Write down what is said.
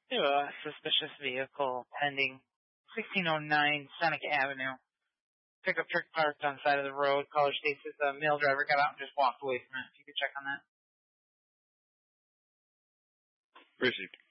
We have a suspicious vehicle pending 1609 Seneca Avenue. Pickup truck parked on the side of the road. Caller states that the male driver got out and just walked away from it. If you could check on that. Received.